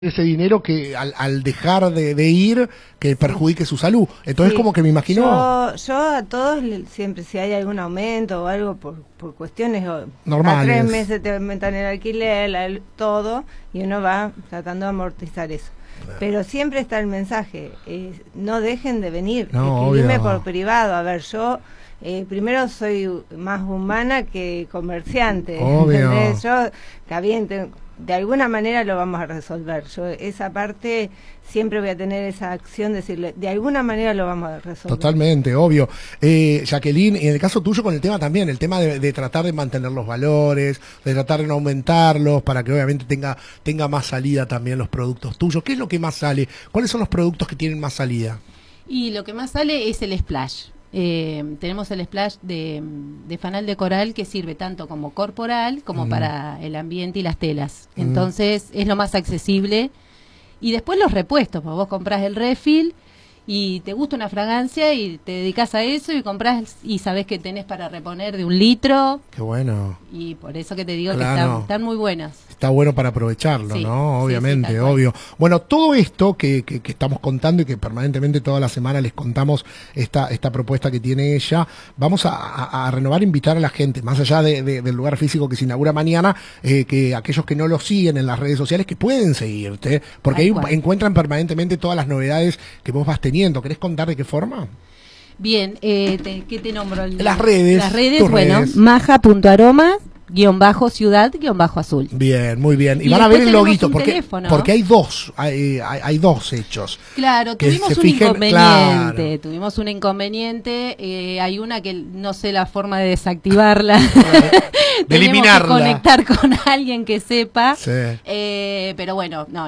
ese dinero que al dejar de ir que perjudique su salud. Entonces como que me imagino yo a todos siempre, si hay algún aumento o algo por cuestiones normales, a 3 meses te aumentan el alquiler, todo, y uno va tratando de amortizar eso. Pero siempre está el mensaje, no dejen de venir, escribirme por privado. A ver, yo primero soy más humana que comerciante, ¿entendés? Yo, está bien, de alguna manera lo vamos a resolver. Yo esa parte siempre voy a tener esa acción de decirle, de alguna manera lo vamos a resolver. Totalmente, obvio. Jacqueline, en el caso tuyo con el tema también, el tema de tratar de mantener los valores, de tratar de no aumentarlos, para que obviamente tenga más salida también los productos tuyos. ¿Qué es lo que más sale? ¿Cuáles son los productos que tienen más salida? Y lo que más sale es el splash. Tenemos el splash de fanal de coral, que sirve tanto como corporal como para el ambiente y las telas. Entonces es lo más accesible. Y después los repuestos, pues vos comprás el refill y te gusta una fragancia y te dedicas a eso y comprás y sabés que tenés para reponer de 1 litro. Qué bueno. Y por eso que te digo que están muy buenas. Está bueno para aprovecharlo, sí, ¿no? Obviamente, sí, obvio. Bueno, todo esto que estamos contando y que permanentemente toda la semana les contamos esta propuesta que tiene ella, vamos a renovar, invitar a la gente, más allá del lugar físico que se inaugura mañana, que aquellos que no lo siguen en las redes sociales, que pueden seguirte, porque ahí encuentran permanentemente todas las novedades que vos vas teniendo. ¿Querés contar de qué forma? Bien, ¿qué te nombro? Las redes. Las redes, bueno, maja.aroma _ciudad_azul. Bien, muy bien. Y van a ver el loguito, porque hay dos, hay dos hechos. Claro, tuvimos un inconveniente. Tuvimos un inconveniente. Hay una que no sé la forma de desactivarla. De eliminarla. Que conectar con alguien que sepa. Sí. Pero bueno, no.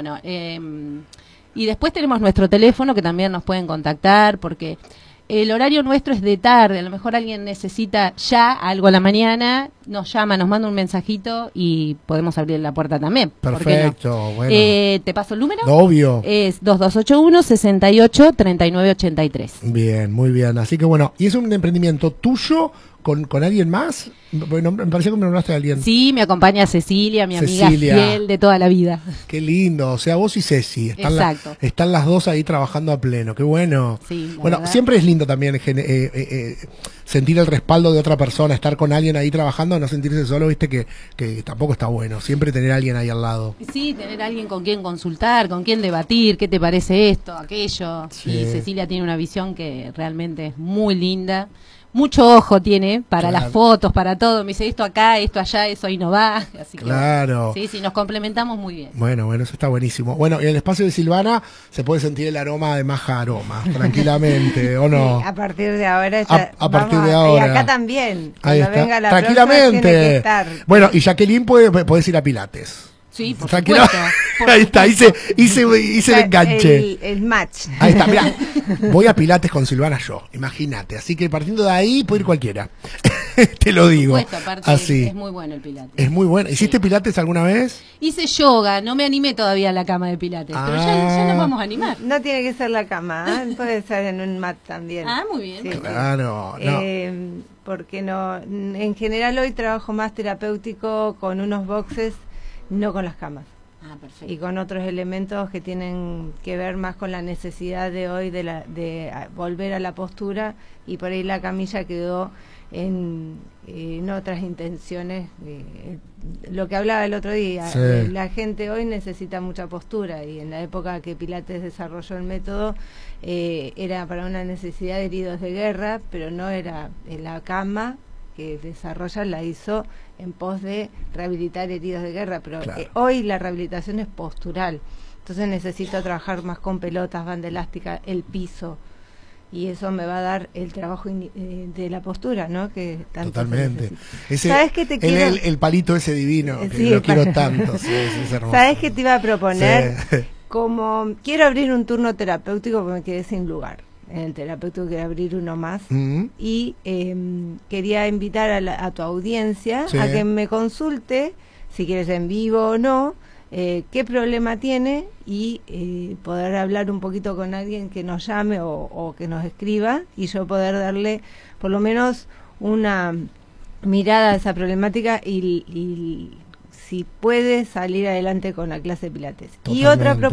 Y después tenemos nuestro teléfono, que también nos pueden contactar, porque el horario nuestro es de tarde. A lo mejor alguien necesita ya algo a la mañana, nos llama, nos manda un mensajito y podemos abrir la puerta también. Perfecto, no? Bueno. ¿Te paso el número? Obvio. Es 2281-683983. Bien, muy bien. Así que bueno, ¿y es un emprendimiento tuyo con alguien más? Bueno, me pareció que me nombraste a alguien. Sí, me acompaña Cecilia, mi amiga fiel de toda la vida. Qué lindo, o sea, vos y Ceci. Exacto. Están las dos ahí trabajando a pleno, qué bueno. Sí, bueno, verdad. Siempre es lindo también sentir el respaldo de otra persona, estar con alguien ahí trabajando, no sentirse solo, viste que tampoco está bueno. Siempre tener a alguien ahí al lado. Sí, tener a alguien con quien consultar, con quien debatir, qué te parece esto, aquello. Sí. Y Cecilia tiene una visión que realmente es muy linda. Mucho ojo tiene para las fotos, para todo. Me dice esto acá, esto allá, eso ahí no va. Así que, sí, nos complementamos muy bien. Bueno, eso está buenísimo. Bueno, y en el espacio de Silvana se puede sentir el aroma de Maja Aroma, tranquilamente, ¿o no? Sí, a partir de ahora. A partir de ahora. Y acá también. Ahí está. Venga la tranquilamente. Tiene que estar. Bueno, y Jacqueline podés ir a Pilates. Sí, por supuesto. Ahí está, hice el enganche. El match. Ahí está, mirá. Voy a Pilates con Silvana yo, imagínate. Así que partiendo de ahí puede ir cualquiera. Te lo digo. Por supuesto, aparte así. Es muy bueno el Pilates. Es muy bueno. ¿Hiciste Pilates alguna vez? Hice yoga, no me animé todavía a la cama de Pilates, pero ya nos vamos a animar. No tiene que ser la cama, puede ser en un mat también. Muy bien. Sí, claro. Porque no, en general hoy trabajo más terapéutico con unos boxes, no con las camas. Perfecto. Y con otros elementos que tienen que ver más con la necesidad de hoy de volver a la postura, y por ahí la camilla quedó en otras intenciones. Lo que hablaba el otro día, la gente hoy necesita mucha postura, y en la época que Pilates desarrolló el método era para una necesidad de heridos de guerra, pero no era en la cama que desarrolla, la hizo en pos de rehabilitar heridos de guerra, pero hoy la rehabilitación es postural, entonces necesito trabajar más con pelotas, banda elástica, el piso, y eso me va a dar el trabajo de la postura, ¿no? Que tanto totalmente. ¿Sabes qué te quiero? El palito ese divino, que lo quiero tanto. Sí, es hermoso. ¿Sabes qué te iba a proponer? Como quiero abrir un turno terapéutico porque me quedé sin lugar. En el terapeuta que abrir uno más, y quería invitar a tu audiencia a que me consulte, si quieres en vivo o no, qué problema tiene, y poder hablar un poquito con alguien que nos llame o que nos escriba, y yo poder darle por lo menos una mirada a esa problemática, y si puede salir adelante con la clase de pilates. Totalmente. Y otra